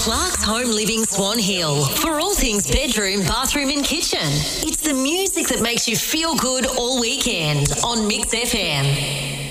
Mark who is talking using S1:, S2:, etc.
S1: Clark's Home Living Swan Hill. For all things bedroom, bathroom and kitchen. It's the music that makes you feel good all weekend on Mix FM.